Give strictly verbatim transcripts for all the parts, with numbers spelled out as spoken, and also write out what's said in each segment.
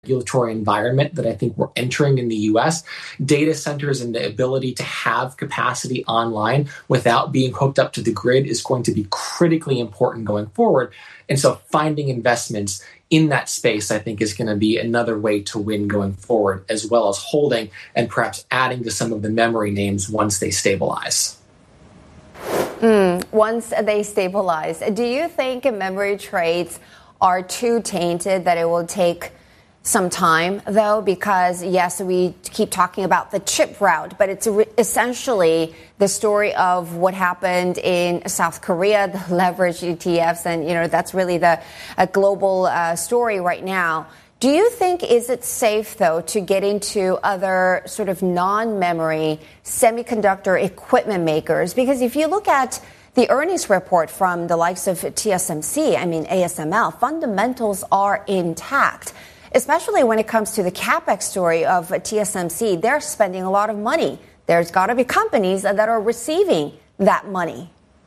regulatory environment that I think we're entering in the U S. Data centers and the ability to have capacity online without being hooked up to the grid is going to be critically important going forward. And so finding investments in that space, I think, is going to be another way to win going forward, as well as holding and perhaps adding to some of the memory names once they stabilize. Mm, once they stabilize, do you think memory trades are too tainted that it will take some time, though? Because, yes, we keep talking about the chip route, but it's re- essentially the story of what happened in South Korea, the leveraged E T Fs, and, you know, that's really the a global uh, story right now. Do you think, is it safe, though, to get into other sort of non-memory semiconductor equipment makers? Because if you look at the earnings report from the likes of T S M C, I mean, A S M L, fundamentals are intact. Especially when it comes to the CapEx story of T S M C, they're spending a lot of money. There's got to be companies that are receiving that money.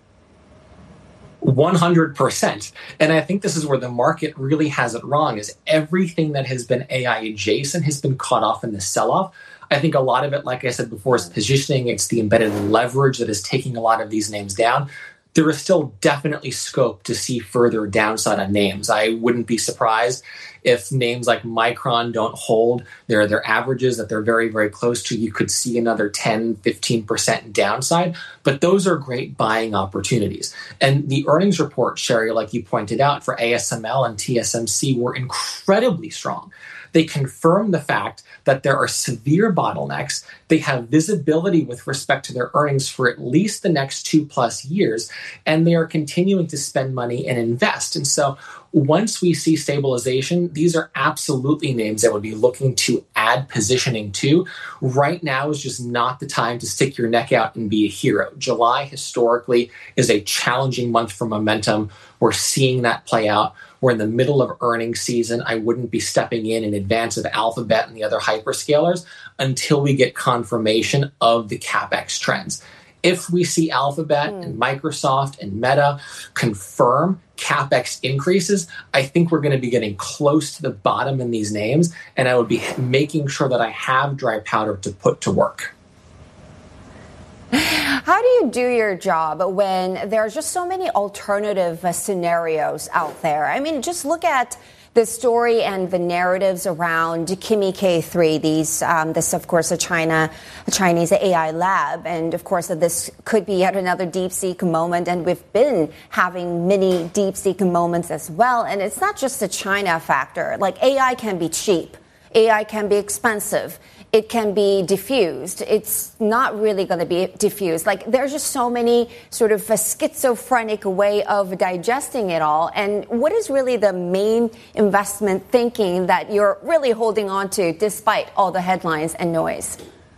one hundred percent. And I think this is where the market really has it wrong, is everything that has been A I adjacent has been caught off in the sell-off. I think a lot of it, like I said before, is positioning. It's the embedded leverage that is taking a lot of these names down. There is still definitely scope to see further downside on names. I wouldn't be surprised if names like Micron don't hold their, their averages that they're very, very close to. You could see another ten, fifteen percent downside, but those are great buying opportunities. And the earnings report, Sherry, like you pointed out, for A S M L and T S M C were incredibly strong. They confirm the fact that there are severe bottlenecks. They have visibility with respect to their earnings for at least the next two plus years, and they are continuing to spend money and invest. And so once we see stabilization, these are absolutely names that would be looking to add positioning to. Right now is just not the time to stick your neck out and be a hero. July historically is a challenging month for momentum. We're seeing that play out. We're in the middle of earnings season. I wouldn't be stepping in in advance of Alphabet and the other hyperscalers until we get confirmation of the CapEx trends. If we see Alphabet mm. and Microsoft and Meta confirm CapEx increases, I think we're going to be getting close to the bottom in these names, and I would be making sure that I have dry powder to put to work. How do you do your job when there are just so many alternative uh, scenarios out there? I mean, just look at the story and the narratives around Kimi K three. These, um, this, of course, a China, a Chinese A I lab, and of course, uh, this could be yet another DeepSeek moment. And we've been having many DeepSeek moments as well. And it's not just a China factor. Like A I can be cheap, A I can be expensive. It can be diffused. It's not really going to be diffused. Like, there's just so many sort of a schizophrenic way of digesting it all. And what is really the main investment thinking that you're really holding on to despite all the headlines and noise?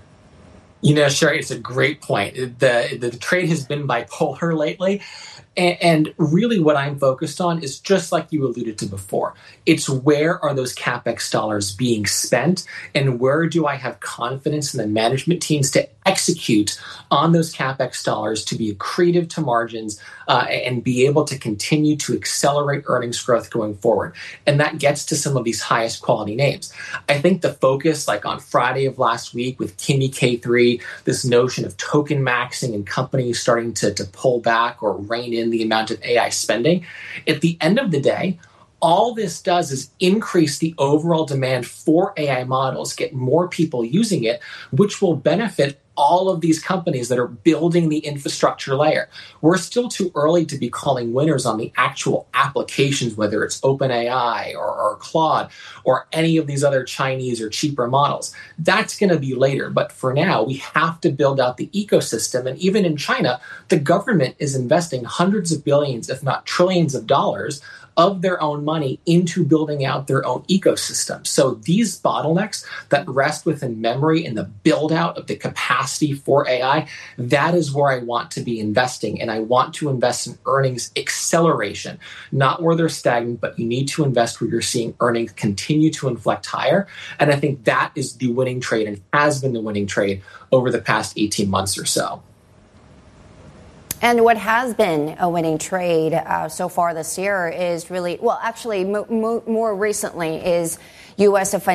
You know, Sherry, it's a great point. The, the trade has been bipolar lately. And really what I'm focused on is just like you alluded to before. It's where are those CapEx dollars being spent, and where do I have confidence in the management teams to execute on those CapEx dollars to be accretive to margins uh, and be able to continue to accelerate earnings growth going forward. And that gets to some of these highest quality names. I think the focus, like on Friday of last week with Kimi K three, this notion of token maxing and companies starting to, to pull back or rein in the amount of A I spending. At the end of the day, all this does is increase the overall demand for A I models, get more people using it, which will benefit all of these companies that are building the infrastructure layer. We're still too early to be calling winners on the actual applications, whether it's OpenAI or, or Claude or any of these other Chinese or cheaper models. That's going to be later. But for now, we have to build out the ecosystem. And even in China, the government is investing hundreds of billions, if not trillions of dollars of their own money into building out their own ecosystem. So these bottlenecks that rest within memory and the build out of the capacity for A I, that is where I want to be investing. And I want to invest in earnings acceleration, not where they're stagnant, but you need to invest where you're seeing earnings continue to inflect higher. And I think that is the winning trade and has been the winning trade over the past eighteen months or so. And what has been a winning trade uh, so far this year is really, well, actually, mo- mo- more recently is U S